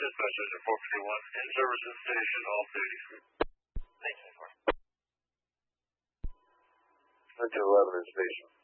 dispatch engine 451 in service at station off duty. Thank you. 1911 in station.